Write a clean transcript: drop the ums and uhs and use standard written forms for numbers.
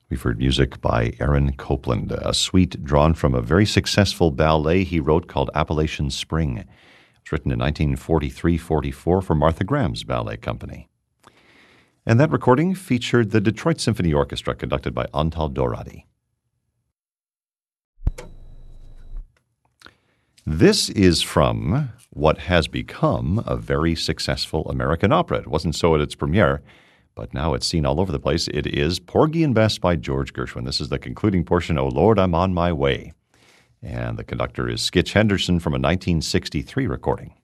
We've heard music by Aaron Copland, a suite drawn from a very successful ballet he wrote called Appalachian Spring. It was written in 1943-44 for Martha Graham's ballet company. And that recording featured the Detroit Symphony Orchestra, conducted by Antal Doradi. This is from what has become a very successful American opera. It wasn't so at its premiere, but now it's seen all over the place. It is Porgy and Bess by George Gershwin. This is the concluding portion, "O Lord, I'm on my way." And the conductor is Skitch Henderson from a 1963 recording.